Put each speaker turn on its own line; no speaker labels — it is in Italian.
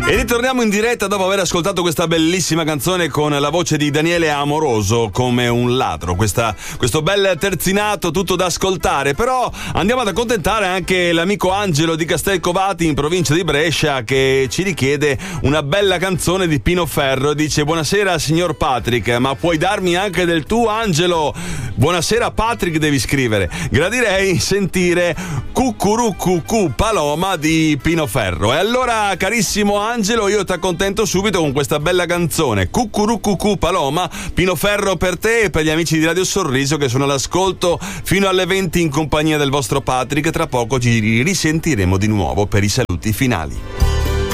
E ritorniamo in diretta dopo aver ascoltato questa bellissima canzone con la voce di Daniele Amoroso, Come un ladro. Questo bel terzinato tutto da ascoltare. Però andiamo ad accontentare anche l'amico Angelo di Castelcovati in provincia di Brescia, che ci richiede una bella canzone di Pino Ferro. Dice: buonasera signor Patrick, ma puoi darmi anche del tuo, Angelo? Buonasera Patrick, devi scrivere. Gradirei sentire Cucurucucu Paloma di Pino Ferro. E allora, carissimo Angelo, io ti accontento subito con questa bella canzone. Cucurucucu Paloma, Pino Ferro per te e per gli amici di Radio Sorriso che sono all'ascolto fino alle 20 in compagnia del vostro Patrick. Tra poco ci risentiremo di nuovo per i saluti finali.